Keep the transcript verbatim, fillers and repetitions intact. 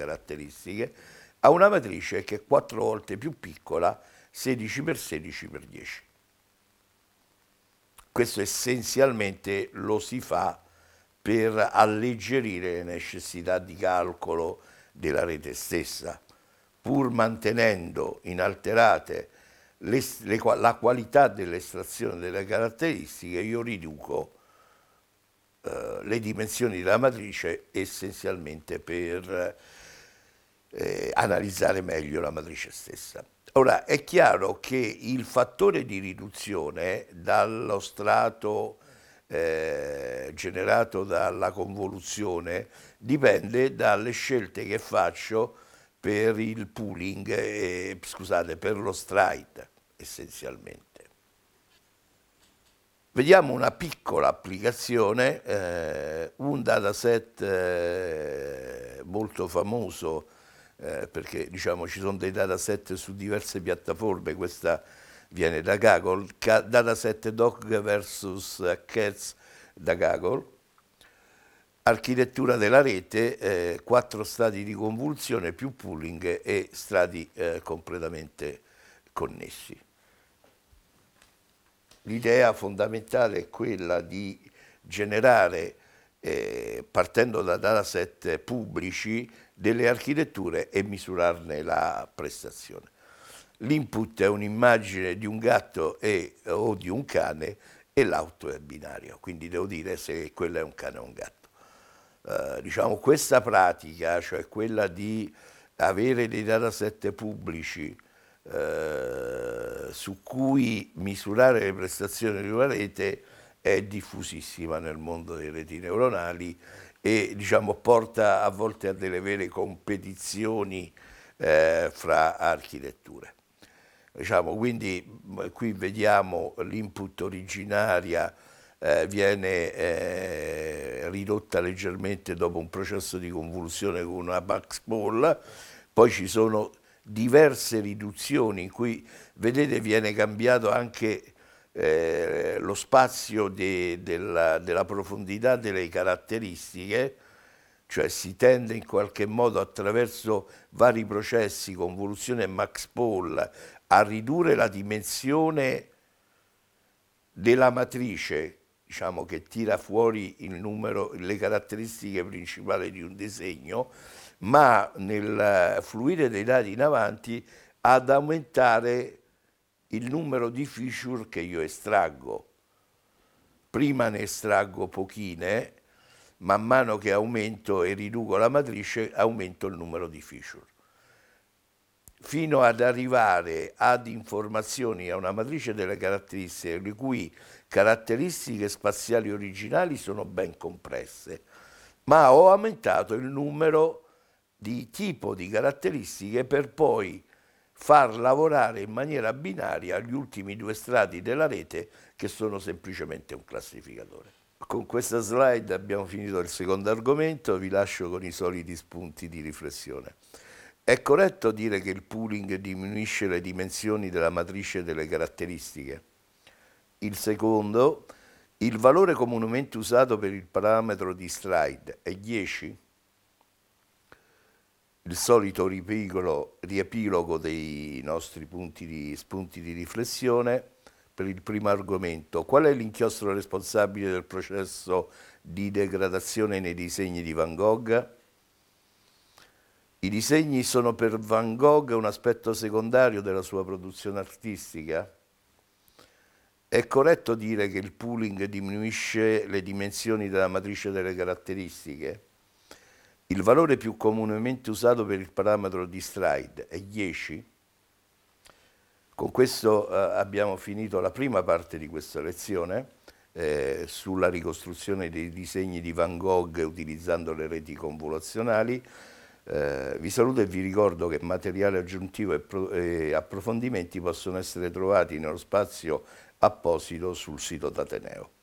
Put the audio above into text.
caratteristiche, a una matrice che è quattro volte più piccola, sedici per sedici per dieci. Questo essenzialmente lo si fa per alleggerire le necessità di calcolo della rete stessa, pur mantenendo inalterate le, le, la qualità dell'estrazione delle caratteristiche. Io riduco eh, le dimensioni della matrice essenzialmente per eh, analizzare meglio la matrice stessa. Ora, è chiaro che il fattore di riduzione dallo strato eh, generato dalla convoluzione dipende dalle scelte che faccio per il pooling, eh, scusate, per lo stride essenzialmente. Vediamo una piccola applicazione, eh, un dataset eh, molto famoso, eh, perché diciamo ci sono dei dataset su diverse piattaforme, questa viene da Kaggle, dataset dog versus cats da Kaggle, architettura della rete, eh, quattro stati di convoluzione più pooling e strati eh, completamente connessi. L'idea fondamentale è quella di generare, eh, partendo da dataset pubblici, delle architetture e misurarne la prestazione. L'input è un'immagine di un gatto e, o di un cane e l'auto è binario, quindi devo dire se quello è un cane o un gatto. Uh, diciamo, questa pratica, cioè quella di avere dei dataset pubblici uh, su cui misurare le prestazioni di una rete, è diffusissima nel mondo delle reti neuronali e diciamo, porta a volte a delle vere competizioni eh, fra architetture. Diciamo, quindi qui vediamo l'input originaria eh, viene eh, ridotta leggermente dopo un processo di convoluzione con una Max Ball, poi ci sono diverse riduzioni in cui, vedete, viene cambiato anche eh, lo spazio de, della, della profondità delle caratteristiche, cioè si tende in qualche modo attraverso vari processi, convoluzione e Max Ball, a ridurre la dimensione della matrice, diciamo, che tira fuori il numero, le caratteristiche principali di un disegno, ma nel fluire dei dati in avanti ad aumentare il numero di feature che io estraggo. Prima ne estraggo pochine, man mano che aumento e riduco la matrice aumento il numero di feature, fino ad arrivare ad informazioni, a una matrice delle caratteristiche, le cui caratteristiche spaziali originali sono ben compresse, ma ho aumentato il numero di tipo di caratteristiche per poi far lavorare in maniera binaria gli ultimi due strati della rete, che sono semplicemente un classificatore. Con questa slide abbiamo finito il secondo argomento, vi lascio con i soliti spunti di riflessione. È corretto dire che il pooling diminuisce le dimensioni della matrice delle caratteristiche? Il secondo, il valore comunemente usato per il parametro di stride è dieci? Il solito riepilogo, riepilogo dei nostri punti di, spunti di riflessione. Per il primo argomento, qual è l'inchiostro responsabile del processo di degradazione nei disegni di Van Gogh? I disegni sono per Van Gogh un aspetto secondario della sua produzione artistica? È corretto dire che il pooling diminuisce le dimensioni della matrice delle caratteristiche? Il valore più comunemente usato per il parametro di stride è dieci? Con questo eh, abbiamo finito la prima parte di questa lezione eh, sulla ricostruzione dei disegni di Van Gogh utilizzando le reti convolazionali. Eh, vi saluto e vi ricordo che materiale aggiuntivo e, pro, e approfondimenti possono essere trovati nello spazio apposito sul sito d'Ateneo.